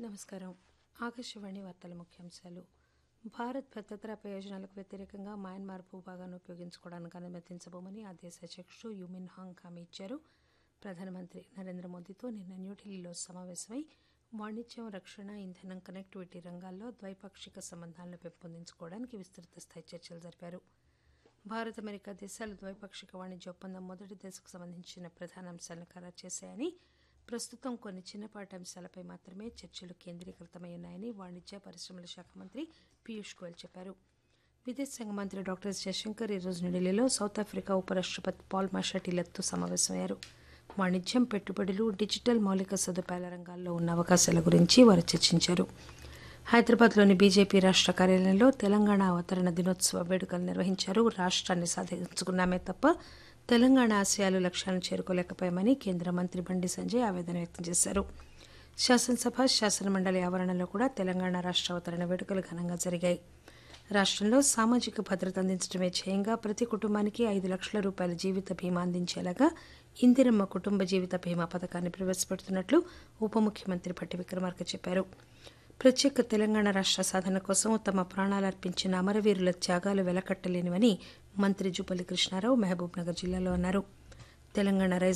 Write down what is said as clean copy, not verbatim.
నమస్కారం. ఆకాశవాణి వార్తల ముఖ్యాంశాలు. భారత్ భద్రతా ప్రయోజనాలకు వ్యతిరేకంగా మయన్మార్ భూభాగాన్ని ఉపయోగించుకోవడానికి అనుమతించబోమని ఆ దేశ అధ్యక్షుడు యు మిన్ హాంగ్ హామీ ఇచ్చారు. ప్రధానమంత్రి నరేంద్ర మోదీతో నిన్న న్యూఢిల్లీలో సమావేశమై వాణిజ్యం, రక్షణ, ఇంధనం, కనెక్టివిటీ రంగాల్లో ద్వైపాక్షిక సంబంధాలను పెంపొందించుకోవడానికి విస్తృత స్థాయి చర్చలు జరిపారు. భారత్, అమెరికా దేశాలు ద్వైపాక్షిక వాణిజ్య ఒప్పందం మొదటి దశకు సంబంధించిన ప్రధాన అంశాలను ఖరారు చేశాయని, ప్రస్తుతం కొన్ని చిన్నపాటి అంశాలపై మాత్రమే చర్చలు కేంద్రీకృతమై ఉన్నాయని వాణిజ్య, పరిశ్రమల శాఖ మంత్రి పీయూష్ గోయల్ చెప్పారు. విదేశాంగ మంత్రి డాక్టర్ ఎస్ జయశంకర్ ఈరోజు న్యూఢిల్లీలో సౌత్ ఆఫ్రికా ఉపరాష్టపతి పాల్ మాషాటిలతో సమావేశమయ్యారు. వాణిజ్యం, పెట్టుబడులు, డిజిటల్ మౌలిక సదుపాయాల రంగాల్లో ఉన్న అవకాశాల గురించి వారు చర్చించారు. హైదరాబాద్లోని బీజేపీ రాష్ట కార్యాలయంలో తెలంగాణ అవతరణ దినోత్సవ వేడుకలు నిర్వహించారు. రాష్ట్రాన్ని సాధించుకున్నామే తప్ప తెలంగాణ ఆశయాలు, లక్ష్యాలను చేరుకోలేకపోయామని కేంద్ర మంత్రి బండి సంజయ్ ఆవేదన వ్యక్తం చేశారు. శాసనసభ, శాసనమండలి ఆవరణలో కూడా తెలంగాణ రాష్ట్ర అవతరణ వేడుకలు ఘనంగా జరిగాయి. రాష్ట్రంలో సామాజిక భద్రత అందించడమే ధ్యేయంగా ప్రతి కుటుంబానికి 5 లక్షల రూపాయల జీవిత బీమా అందించేలాగా ఇందిరమ్మ కుటుంబ జీవిత బీమా పథకాన్ని ప్రవేశపెడుతున్నట్లు ఉప ముఖ్యమంత్రి భట్టి విక్రమార్క చెప్పారు. ప్రత్యేక తెలంగాణ రాష్ట్ర సాధన కోసం తమ ప్రాణాలర్పించిన అమరవీరుల త్యాగాలు వెలకట్టలేనివని మంత్రి జూపల్లి కృష్ణారావు మహబూబ్ నగర్ జిల్లాలో అన్నారు. తెలంగాణ